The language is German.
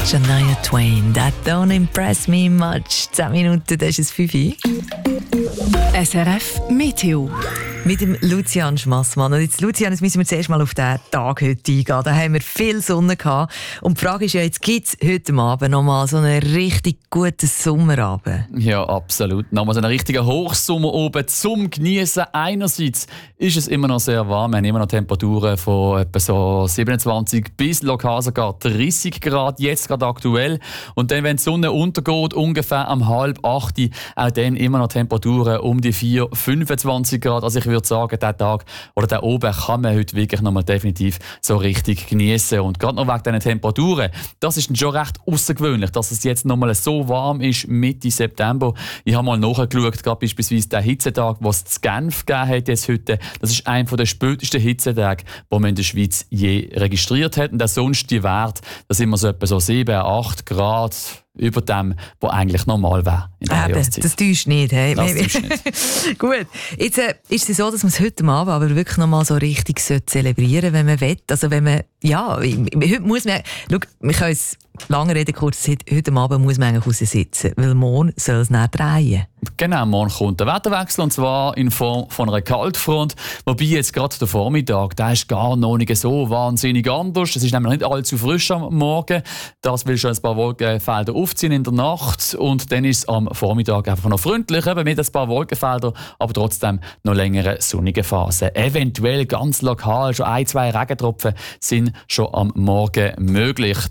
Shania Twain, that don't impress me much. 10 Minuten, das ist es 5 Uhr. SRF Meteo. Mit dem Lucian Schmassmann. Und jetzt, Lucian, jetzt müssen wir zuerst mal auf diesen Tag heute eingehen. Da haben wir viel Sonne gehabt. Und die Frage ist ja, jetzt gibt es heute Abend noch mal so einen richtig guten Sommerabend. Ja, absolut. Nochmal so einen richtigen Hochsommer oben zum Genießen. Einerseits ist es immer noch sehr warm. Wir haben immer noch Temperaturen von etwa so 27 bis lokal sogar 30 Grad, jetzt gerade aktuell. Und dann, wenn die Sonne untergeht, ungefähr um 7:30, auch dann immer noch Temperaturen um die 25 Grad. Also ich würde sagen, diesen Tag oder den oben kann man heute wirklich noch mal definitiv so richtig genießen. Und gerade noch wegen diesen Temperaturen, das ist schon recht außergewöhnlich, dass es jetzt noch mal so warm ist Mitte September. Ich habe mal nachgeschaut, gerade beispielsweise den Hitzetag, den es in Genf gegeben hat jetzt heute. Das ist einer der spätesten Hitzetage, die man in der Schweiz je registriert hat. Und sonst die Werte, da sind wir so etwa so 7, 8 Grad über dem, was eigentlich normal wäre in der Jahreszeit. Das täuscht nicht. Hey. Das täuscht nicht. Gut, jetzt ist es so, dass man es heute Abend aber wirklich noch mal so richtig zelebrieren sollte, wenn man will. Also wenn man, ja, heute muss man, schau, wir können es lange reden, kurz, heute Abend muss man eigentlich raussitzen, weil morgen soll es nicht drehen. Genau, morgen kommt der Wetterwechsel, und zwar in Form von einer Kaltfront. Wobei jetzt gerade der Vormittag, der ist gar noch nicht so wahnsinnig anders. Es ist nämlich nicht allzu frisch am Morgen. Das will schon ein paar Wolkenfelder aufziehen in der Nacht. Und dann ist es am Vormittag einfach noch freundlicher, mit ein paar Wolkenfeldern, aber trotzdem noch längere sonnige Phasen. Eventuell ganz lokal, schon 1, 2 Regentropfen sind schon am Morgen möglich.